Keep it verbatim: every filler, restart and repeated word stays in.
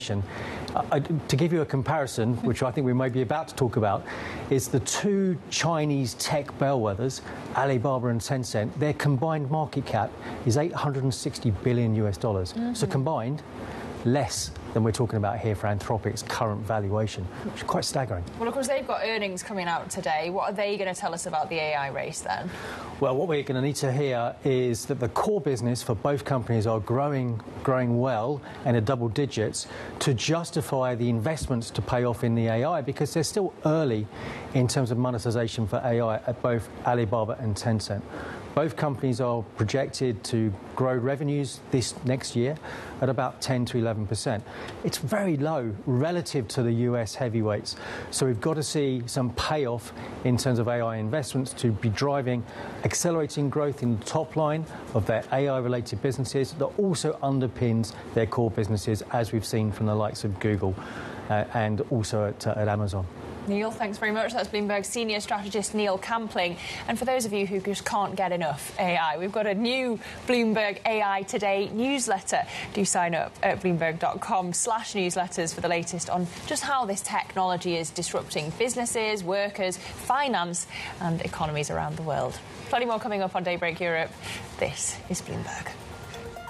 Uh, to give you a comparison, which I think we may be about to talk about, is the two Chinese tech bellwethers, Alibaba and Tencent. Their combined market cap is eight hundred sixty billion US dollars. Mm-hmm. So combined, less than we're talking about here for Anthropic's current valuation, which is quite staggering. Well, of course, they've got earnings coming out today. What are they going to tell us about the A I race then? Well, what we're going to need to hear is that the core business for both companies are growing, growing well and at double digits to justify the investments to pay off in the A I, because they're still early in terms of monetization for A I at both Alibaba and Tencent. Both companies are projected to grow revenues this next year at about ten to eleven percent. It's very low relative to the U S heavyweights. So we've got to see some payoff in terms of A I investments to be driving accelerating growth in the top line of their A I-related businesses that also underpins their core businesses, as we've seen from the likes of Google uh, and also at, uh, at Amazon. Neil, thanks very much. That's Bloomberg senior strategist Neil Campling. And for those of you who just can't get enough A I, we've got a new Bloomberg A I Today newsletter. Do sign up at bloomberg.com slash newsletters for the latest on just how this technology is disrupting businesses, workers, finance and economies around the world. Plenty more coming up on Daybreak Europe. This is Bloomberg.